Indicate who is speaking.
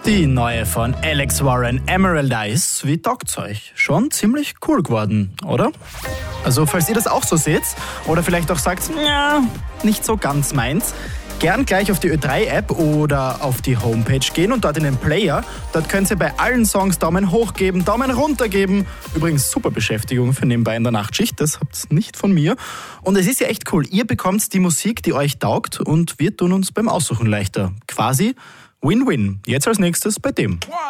Speaker 1: Die neue von Alex Warren, Emerald Eyes, wie taugt's euch? Schon ziemlich cool geworden, oder? Also falls ihr das auch so seht oder vielleicht auch sagt, ja, nicht so ganz meins, gern gleich auf die Ö3-App oder auf die Homepage gehen und dort in den Player. Dort könnt ihr bei allen Songs Daumen hoch geben, Daumen runter geben. Übrigens super Beschäftigung für nebenbei in der Nachtschicht, das habt ihr nicht von mir. Und es ist ja echt cool, ihr bekommt die Musik, die euch taugt und wir tun uns beim Aussuchen leichter. Quasi Win-Win. Jetzt als nächstes bei dem.